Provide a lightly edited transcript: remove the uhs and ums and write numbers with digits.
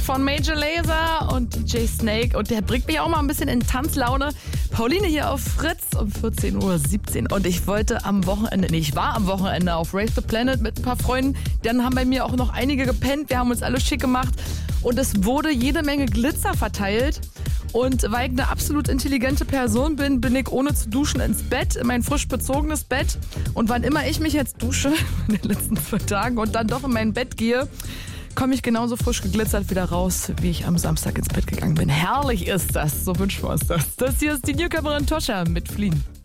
von Major Lazer und DJ Snake. Und der bringt mich auch mal ein bisschen in Tanzlaune. Pauline hier auf Fritz um 14:17 Uhr. Und ich war am Wochenende auf Race the Planet mit ein paar Freunden. Dann haben bei mir auch noch einige gepennt. Wir haben uns alle schick gemacht. Und es wurde jede Menge Glitzer verteilt. Und weil ich eine absolut intelligente Person bin ich ohne zu duschen ins Bett, in mein frisch bezogenes Bett. Und wann immer ich mich jetzt dusche, in den letzten 2 Tagen, und dann doch in mein Bett gehe, komme ich genauso frisch geglitzert wieder raus, wie ich am Samstag ins Bett gegangen bin. Herrlich ist das, so wünschen wir uns das. Das hier ist die Newcomerin Toscha mit Fliehen.